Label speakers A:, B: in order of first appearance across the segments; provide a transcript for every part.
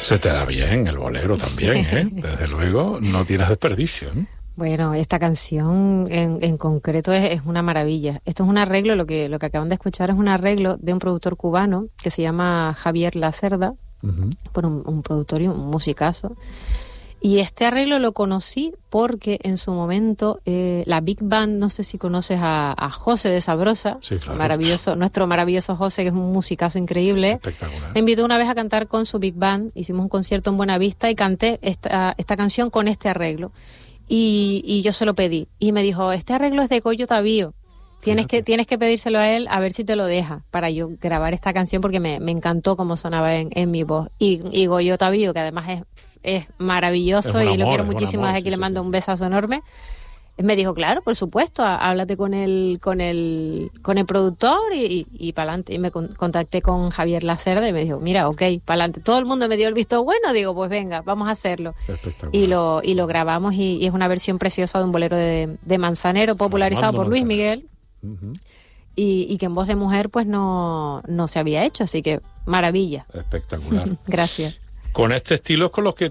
A: Se te da bien el bolero también, ¿eh? Desde luego, no tienes desperdicio, ¿eh?
B: Bueno, esta canción en concreto es una maravilla. Esto es un arreglo, lo que acaban de escuchar es un arreglo de un productor cubano que se llama Javier Lacerda, por un productor y un musicazo. Y este arreglo lo conocí porque en su momento la Big Band, no sé si conoces a José de Sabrosa,
A: sí, claro.
B: Maravilloso, nuestro maravilloso José, que es un musicazo increíble.
A: Espectacular.
B: Me invitó una vez a cantar con su Big Band, hicimos un concierto en Buenavista y canté esta canción con este arreglo. Y yo se lo pedí. Y me dijo, este arreglo es de Goyo Tavío. Tienes que pedírselo a él a ver si te lo deja para yo grabar esta canción porque me encantó cómo sonaba en mi voz. Y Goyo Tavío, que además es maravilloso y lo quiero muchísimo, desde aquí le mando un besazo enorme. Me dijo, claro, por supuesto, háblate con el productor y para adelante. Y me contacté con Javier Lacerda y me dijo, mira, ok, para adelante. Todo el mundo me dio el visto bueno, digo, pues venga, vamos a hacerlo. Y lo grabamos y es una versión preciosa de un bolero de Manzanero, popularizado por Luis Miguel. Y que en voz de mujer pues no se había hecho, así que maravilla.
A: Espectacular.
B: Gracias.
A: Con este estilo es con los que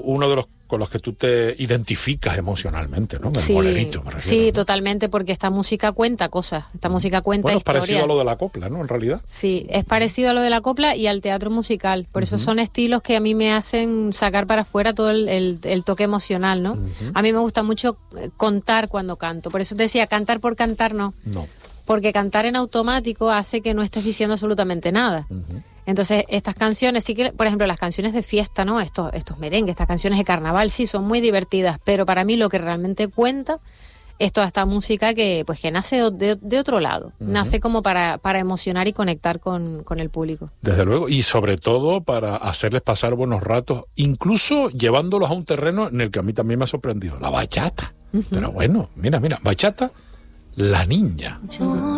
A: tú te identificas emocionalmente, ¿no? El bolerito, me refiero,
B: sí,
A: ¿no?
B: Totalmente, porque esta música cuenta cosas, esta música cuenta historias.
A: Es parecido a lo de la copla, ¿no? En realidad.
B: Sí, es parecido a lo de la copla y al teatro musical, por eso son estilos que a mí me hacen sacar para afuera todo el toque emocional, ¿no? A mí me gusta mucho contar cuando canto, por eso te decía, cantar por cantar no. Porque cantar en automático hace que no estés diciendo absolutamente nada. Entonces, estas canciones, sí que, por ejemplo, las canciones de fiesta, ¿no? Estos merengues, estas canciones de carnaval, sí, son muy divertidas, pero para mí lo que realmente cuenta es toda esta música que nace de otro lado. Nace como para emocionar y conectar con el público.
A: Desde luego, y sobre todo para hacerles pasar buenos ratos, incluso llevándolos a un terreno en el que a mí también me ha sorprendido, la bachata. Pero bueno, mira, bachata, la niña.